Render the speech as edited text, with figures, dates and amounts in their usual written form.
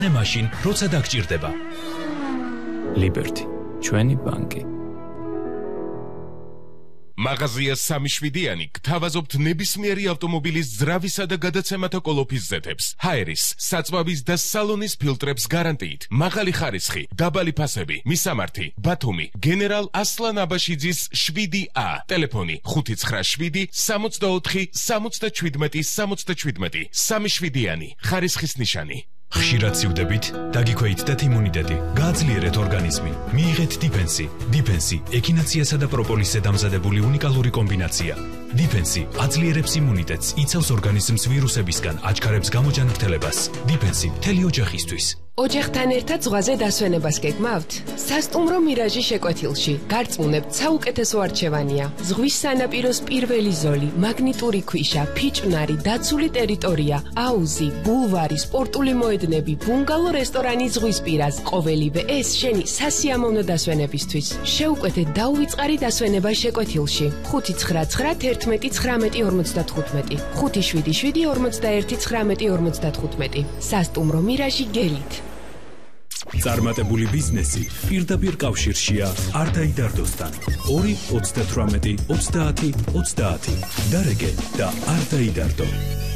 მაშინ, როცა დაგჭირდება. Liberty, ჩვენი ბანკი. მაღაზია 3-7-იანი გთავაზობთ ნებისმიერი ავტომობილის ძრავისა და გადაცემათა კოლოფის ზეთებს, ჰაერის, საწვავის და სალონის ფილტრებს გარანტიით, მაღალი ხარისხი, დაბალი ფასები, მისამართი, ბათუმი, გენერალ ასლან აბაშიძის 7A, ტელეფონი 597 64 77 77, 3-7-იანი, ხარისხის ნიშანი. ხშირად სივდებით, დაგიქვეითდეთ იმუნიტეტი, გააძლიერეთ ორგანიზმი, მიიღეთ დიფენსი. დიფენსი ექინაციასა და პროპოლისზე დამზადებული უნიკალური კომბინაცია. დიფენსი აძლიერებს იმუნიტეტს, იცავს ორგანიზმს ვირუსებისგან, აჩქარებს გამოჯანმრთელებას. დიფენსი მთელი ოჯახისთვის. ოჯახთან ერთად ზღვაზე დასვენებას გეგმავთ? სასტუმრო მირაჟი შეკვეთილში. გარწმუნებთ, საუკეთესო არჩევანია. ზღვის სანაპიროს პირველი ზოლი, მაგნიტური ქვიშა, ფიჭვნარი, დაცული ტერიტორია, აუზი, ბულვარი, სპორტული მოედნები, ბუნგალო რესტორანი ზღვისპირას. ყოველივე ეს შენი სასიამოვნო დასვენებისთვის. შეუკვეთეთ დაუვიწყარი დასვენება შეკვეთილში. 599 11 19 55 577 41 19 სასტუმრო მირაჟი გელით. წარმატებული ბიზნესი პირდაპირ კავშირშია არტაიდარდოსთან. 2 38 30 30 დარეგე და არტაიდარდო.